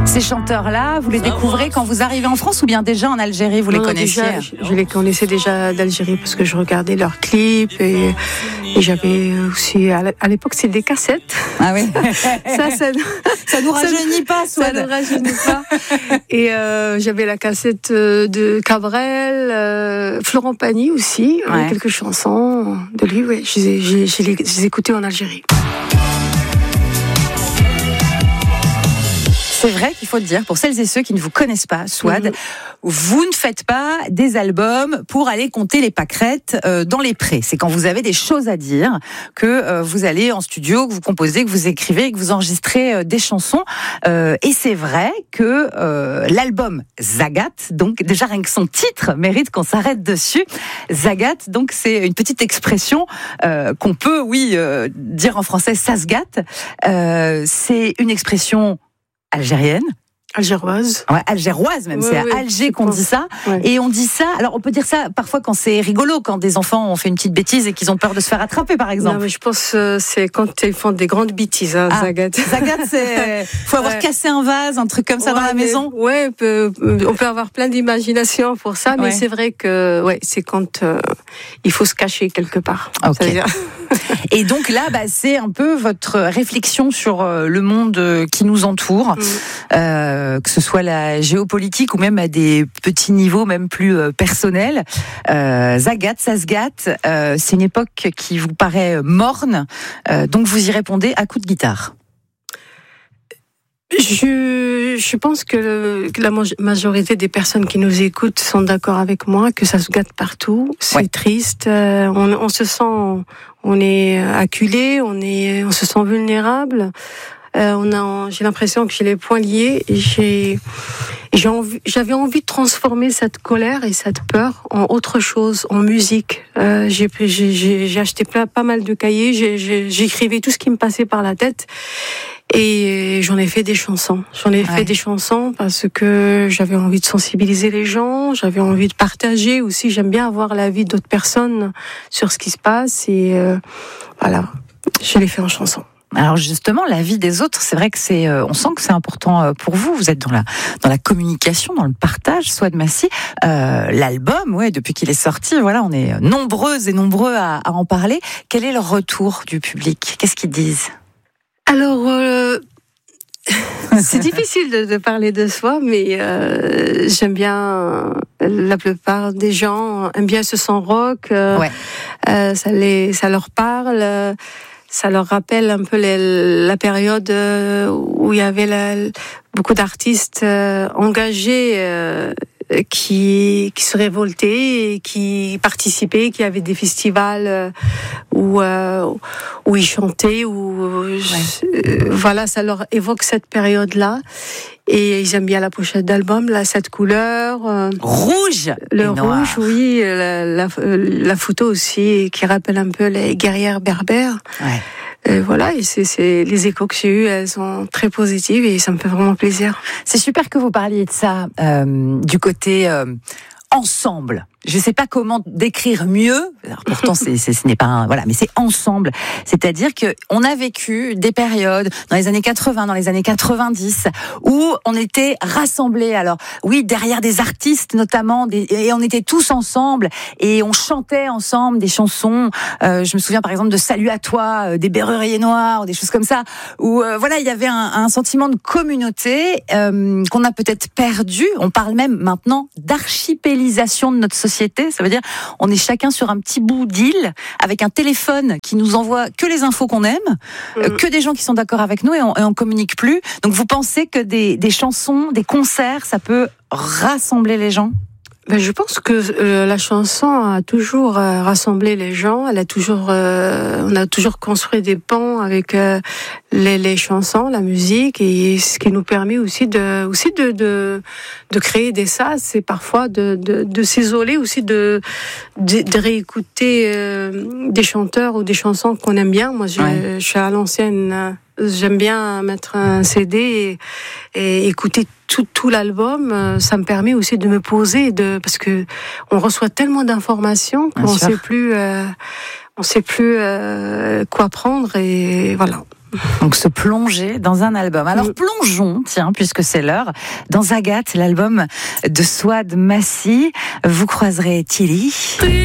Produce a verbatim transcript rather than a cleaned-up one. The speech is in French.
Ces chanteurs-là, vous les découvrez quand vous arrivez en France ou bien déjà en Algérie, vous les non, connaissiez? Déjà, je, je les connaissais déjà d'Algérie parce que je regardais leurs clips et, et j'avais aussi, à l'époque, c'était des cassettes. Ah oui. ça, ça, ça nous rajeunit pas, ça nous rajeunit pas. Et euh, j'avais la cassette de Cabrel, euh, Florent Pagny aussi, ouais. quelques chansons de lui. Ouais, je les, je, je les, je les écoutais en Algérie. C'est vrai qu'il faut le dire, pour celles et ceux qui ne vous connaissent pas, Souad, mmh. vous ne faites pas des albums pour aller compter les pâquerettes euh, dans les prés. C'est quand vous avez des choses à dire que euh, vous allez en studio, que vous composez, que vous écrivez, que vous enregistrez euh, des chansons. Euh, et c'est vrai que euh, l'album Zagat, donc déjà rien que son titre mérite qu'on s'arrête dessus. Zagat, donc c'est une petite expression euh, qu'on peut, oui, euh, dire en français, ça se gâte. Euh, c'est une expression algérienne. Algéroise. Ouais, algéroise même, ouais, c'est à ouais, Alger qu'on pense. dit ça. Ouais. Et on dit ça, alors on peut dire ça parfois quand c'est rigolo, quand des enfants ont fait une petite bêtise et qu'ils ont peur de se faire attraper par exemple. Non mais je pense que c'est quand ils font des grandes bêtises, hein, ah, Zagat. Zagat, c'est... faut avoir ouais. cassé un vase, un truc comme ça ouais, dans la maison. Ouais, peut, on peut avoir plein d'imagination pour ça, mais ouais. c'est vrai que ouais, c'est quand euh, il faut se cacher quelque part. Ok. Et donc là, bah, c'est un peu votre réflexion sur euh, le monde euh, qui nous entoure, mmh. euh, que ce soit la géopolitique ou même à des petits niveaux, même plus euh, personnels. Euh, Zagat, ça se gâte. Euh, c'est une époque qui vous paraît morne, euh, donc vous y répondez à coups de guitare. Je, je pense que, le, que la majorité des personnes qui nous écoutent sont d'accord avec moi, que ça se gâte partout. C'est ouais. triste. Euh, on, on se sent, on est acculé, on est, on se sent vulnérable. Euh, on a, j'ai l'impression que j'ai les poings liés. Et j'ai, j'ai envie, j'avais envie de transformer cette colère et cette peur en autre chose, en musique. Euh, j'ai, j'ai, j'ai, j'ai acheté plein, pas mal de cahiers. J'ai, j'ai, j'écrivais tout ce qui me passait par la tête. Et j'en ai fait des chansons. J'en ai ouais. fait des chansons parce que j'avais envie de sensibiliser les gens, j'avais envie de partager aussi. J'aime bien avoir l'avis d'autres personnes sur ce qui se passe et euh, voilà, je l'ai fait en chanson. Alors justement, la vie des autres, c'est vrai que c'est, euh, on sent que c'est important pour vous. Vous êtes dans la dans la communication, dans le partage. Souad Massi, euh, l'album, ouais, depuis qu'il est sorti, voilà, on est nombreuses et nombreux à, à en parler. Quel est le retour du public? Qu'est-ce qu'ils disent? Alors, euh, c'est difficile de, de parler de soi, mais euh, j'aime bien. Euh, la plupart des gens aiment bien ce son rock. Euh, ouais. euh, ça les, ça leur parle. Euh, ça leur rappelle un peu les, la période où il y avait la, beaucoup d'artistes euh, engagés. Euh, qui qui se révoltaient et qui participaient, qui avaient des festivals euh, où euh, où ils chantaient, où ouais. euh, voilà, ça leur évoque cette période-là. Et ils aiment bien la pochette d'album, là, cette couleur. Euh, rouge. Le rouge, oui, la, la la photo aussi qui rappelle un peu les guerrières berbères. Ouais. Et voilà, et c'est, c'est les échos que j'ai eus, elles sont très positives et ça me fait vraiment plaisir. C'est super que vous parliez de ça, euh, du côté euh, ensemble. Je ne sais pas comment décrire mieux. Alors pourtant, c'est, c'est, ce n'est pas un, voilà, mais c'est ensemble. C'est-à-dire que on a vécu des périodes dans les années quatre-vingts, dans les années quatre-vingt-dix, où on était rassemblés. Alors oui, derrière des artistes notamment, des, et on était tous ensemble et on chantait ensemble des chansons. Euh, je me souviens par exemple de Salut à toi, euh, des Berruriers Noirs, des choses comme ça, où euh, voilà, il y avait un, un sentiment de communauté euh, qu'on a peut-être perdu. On parle même maintenant d'archipélisation de notre société. Ça veut dire on est chacun sur un petit bout d'île avec un téléphone qui nous envoie que les infos qu'on aime, mmh. euh, que des gens qui sont d'accord avec nous et on, et on communique plus. Donc vous pensez que des, des chansons, des concerts, ça peut rassembler les gens ? Ben, je pense que euh, la chanson a toujours euh, rassemblé les gens. Elle a toujours, euh, on a toujours construit des ponts avec euh, les, les chansons, la musique, et ce qui nous permet aussi de, aussi de, de, de créer des sas, c'est parfois de, de, de s'isoler, aussi de, de, de réécouter euh, des chanteurs ou des chansons qu'on aime bien. Moi, je, ouais. je suis à l'ancienne. J'aime bien mettre un C D et, et écouter tout, tout l'album. Ça me permet aussi de me poser, de, parce que on reçoit tellement d'informations qu'on ne sait plus, euh, on sait plus euh, quoi prendre et voilà. Donc se plonger dans un album. Alors plongeons, tiens, puisque c'est l'heure, dans Agathe, l'album de Souad Massi. Vous croiserez Thierry.